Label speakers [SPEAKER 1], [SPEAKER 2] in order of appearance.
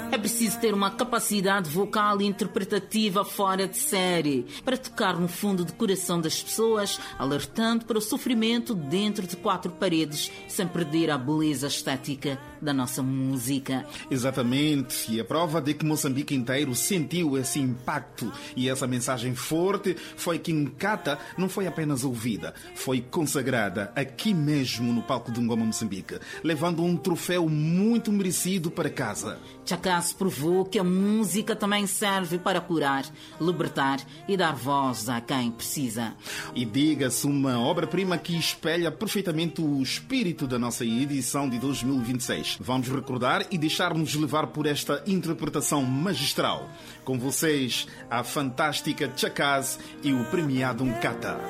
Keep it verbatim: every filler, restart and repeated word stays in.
[SPEAKER 1] É preciso ter uma capacidade vocal e interpretativa fora de série para tocar no fundo do coração das pessoas, alertando para o sofrimento dentro de quatro paredes, sem perder a beleza estética da nossa música.
[SPEAKER 2] Exatamente, e a prova de que Moçambique inteiro sentiu esse impacto e essa mensagem forte foi que Nkata não foi apenas ouvida, foi consagrada aqui mesmo no palco do Ngoma Moçambique, levando um troféu muito merecido para casa.
[SPEAKER 1] Chakass provou que a música também serve para curar, libertar e dar voz a quem precisa.
[SPEAKER 2] E diga-se, uma obra-prima que espelha perfeitamente o espírito da nossa edição de dois mil e vinte e seis. Vamos recordar e deixar-nos levar por esta interpretação magistral. Com vocês, a fantástica Chakass e o premiado Nkata.